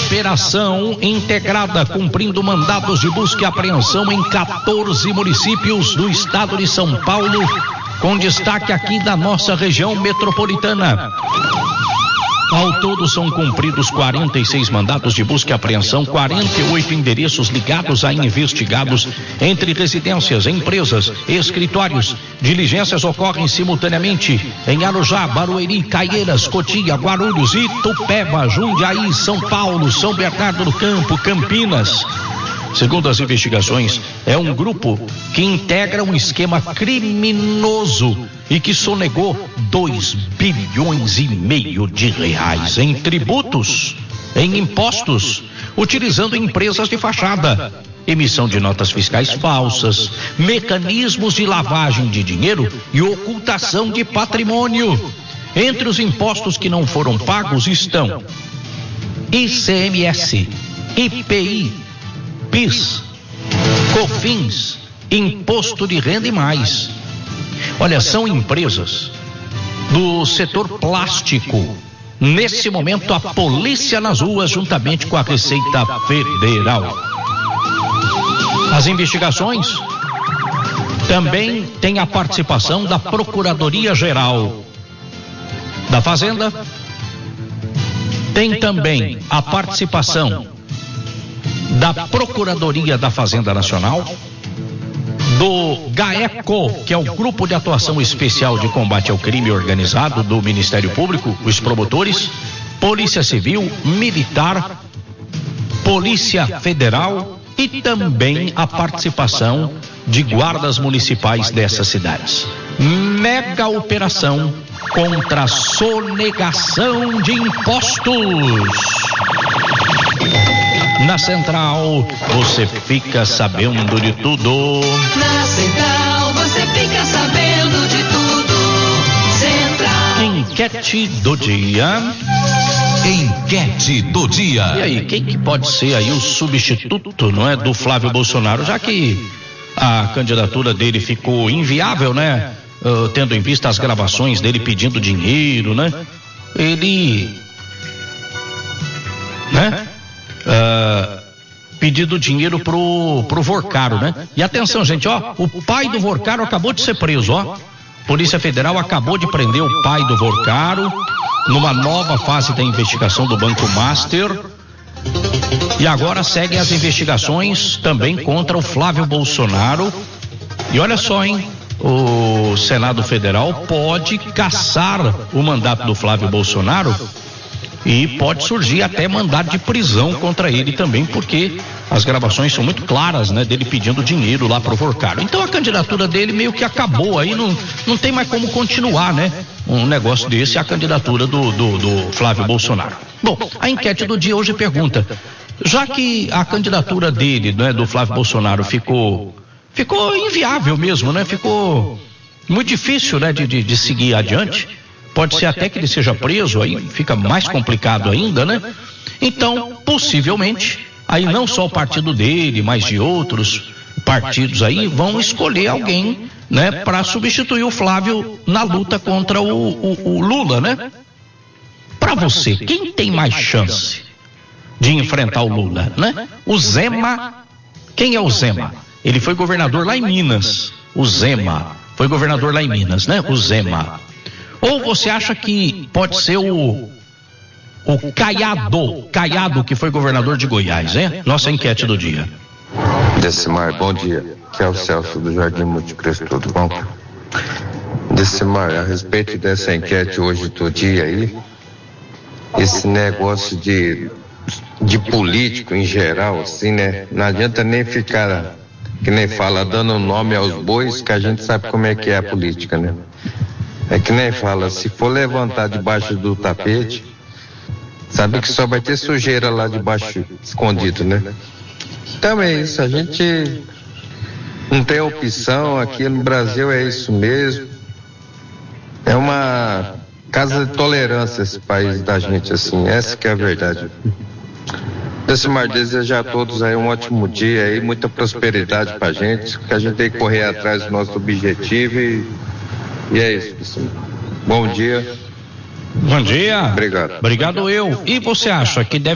operação integrada cumprindo mandados de busca e apreensão em 14 municípios do estado de São Paulo, com destaque aqui da nossa região metropolitana. Ao todo são cumpridos 46 mandados de busca e apreensão, 48 endereços ligados a investigados entre residências, empresas, escritórios. Diligências ocorrem simultaneamente em Arujá, Barueri, Caieiras, Cotia, Guarulhos, Itupeva, Jundiaí, São Paulo, São Bernardo do Campo, Campinas. Segundo as investigações, é um grupo que integra um esquema criminoso e que sonegou 2,5 bilhões de reais em tributos, em impostos, utilizando empresas de fachada, emissão de notas fiscais falsas, mecanismos de lavagem de dinheiro e ocultação de patrimônio. Entre os impostos que não foram pagos estão ICMS, IPI, PIS, COFINS, Imposto de Renda e mais. Olha, são empresas do setor plástico. Nesse momento, a polícia nas ruas, juntamente com a Receita Federal. As investigações também têm a participação da Procuradoria-Geral da Fazenda. Tem também a participação da Procuradoria da Fazenda Nacional, do GAECO, que é o Grupo de Atuação Especial de Combate ao Crime Organizado do Ministério Público, os promotores, Polícia Civil, Militar, Polícia Federal e também a participação de guardas municipais dessas cidades. Mega operação contra a sonegação de impostos. Na Central, você fica sabendo de tudo. Na Central, você fica sabendo de tudo. Central. Enquete do dia. Enquete do dia. E aí, quem que pode ser aí o substituto, não é, do Flávio Bolsonaro, já que a candidatura dele ficou inviável, né? Tendo em vista as gravações dele pedindo dinheiro, né? Ele, né? Pedindo dinheiro pro Vorcaro, né? E atenção, gente, ó, o pai do Vorcaro acabou de ser preso, ó. Polícia Federal acabou de prender o pai do Vorcaro numa nova fase da investigação do Banco Master. E agora seguem as investigações também contra o Flávio Bolsonaro. E olha só, hein? O Senado Federal pode cassar o mandato do Flávio Bolsonaro e pode surgir até mandado de prisão contra ele também, porque as gravações são muito claras, né, dele pedindo dinheiro lá pro Vorcaro. Então a candidatura dele meio que acabou aí, não tem mais como continuar, né, um negócio desse, a candidatura do Flávio Bolsonaro. Bom, a enquete do dia hoje pergunta, já que a candidatura dele, né, do Flávio Bolsonaro ficou inviável mesmo, né, ficou muito difícil, né, de seguir adiante, pode ser até que ele seja preso, aí fica mais complicado ainda, né? Então, possivelmente, aí não só o partido dele, mas de outros partidos aí vão escolher alguém, né, para substituir o Flávio na luta contra o Lula, né? Para você, quem tem mais chance de enfrentar o Lula, né? O Zema. Quem é o Zema? Ele foi governador lá em Minas. O Zema foi governador lá em Minas, né? O Zema. Ou você acha que pode ser o Caiado, que foi governador de Goiás, hein? Nossa enquete do dia. Decimar, bom dia. Aqui é o Celso do Jardim Montecristo, tudo bom? Decimar, a respeito dessa enquete hoje do dia aí, esse negócio de político em geral, assim, né? Não adianta nem ficar, que nem fala, dando nome aos bois, que a gente sabe como é que é a política, né? É que nem fala, se for levantar debaixo do tapete, sabe que só vai ter sujeira lá debaixo, escondido, né? Então é isso, a gente não tem opção, aqui no Brasil é isso mesmo. É uma casa de tolerância esse país da gente, assim, essa que é a verdade. Decimar, desejar a todos aí um ótimo dia aí, muita prosperidade pra gente, que a gente tem que correr atrás do nosso objetivo e é isso, pessoal. Bom dia. Bom dia. Obrigado. Obrigado eu. E você acha que deve